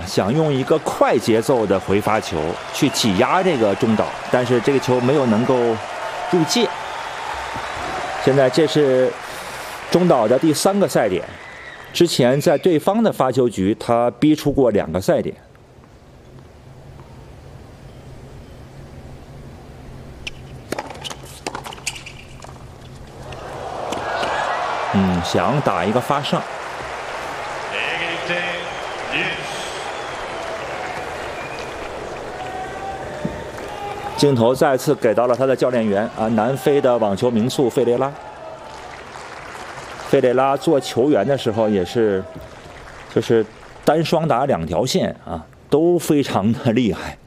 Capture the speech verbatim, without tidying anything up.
想用一个快节奏的回发球去挤压这个中岛，但是这个球没有能够入界。现在这是中岛的第三个赛点，之前在对方的发球局，他逼出过两个赛点。嗯，想打一个发上。镜头再次给到了他的教练员啊，南非的网球名宿费雷拉。费雷拉做球员的时候也是，就是单双打两条线啊，都非常的厉害。